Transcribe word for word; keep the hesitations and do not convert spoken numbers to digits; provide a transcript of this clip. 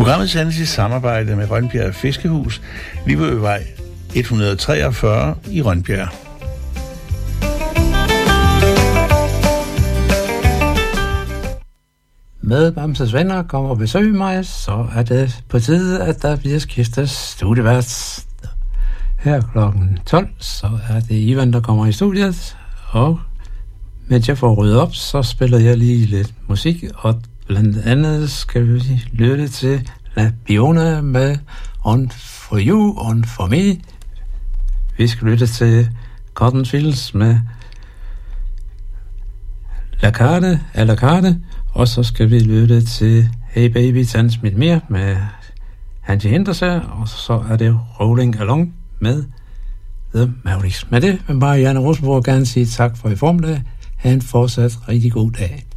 Programmet sendes i samarbejde med Rønbjerg Fiskehus, Livøvej et hundrede treogfyrre i Rønbjerg. Med Bamses venner kommer og besøger mig, så er det på tide, at der bliver skiftet studievært. Her klokken tolv, så er det Ivan, der kommer i studiet, og mens jeg får ryddet op, så spiller jeg lige lidt musik, og blandt andet skal vi lytte til La Biona med On For You, On For Me. Vi skal lytte til Cotton Fields med La Carte, A La Carte, og så skal vi lytte til Hey Baby, Dans Mit Mere med Hansi Hinterse, og så er det Rolling Along med The Mavericks. Med det vil Marianne Rosenborg gerne sige tak for i formiddag. Ha' en fortsat rigtig god dag.